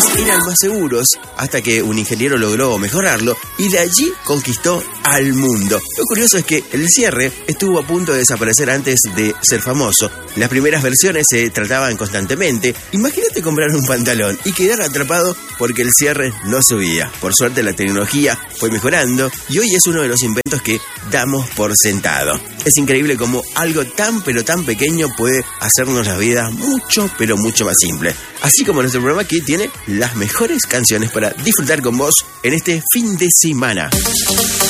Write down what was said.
cierres eran más seguros, hasta que un ingeniero logró mejorarlo y de allí conquistó al mundo. Lo curioso es que el cierre estuvo a punto de desaparecer antes de ser famoso. Las primeras versiones se trataban constantemente. Imagínate comprar un pantalón y quedar atrapado porque el cierre no subía. Por suerte la tecnología fue mejorando y hoy es uno de los inventos que damos por sentado. Es increíble cómo algo tan pero tan pequeño puede hacernos la vida mucho pero mucho más simple. Así como nuestro programa que tiene las mejores canciones para disfrutar con vos en este fin de semana.